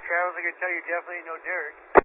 Travis, I can tell you definitely know Derek.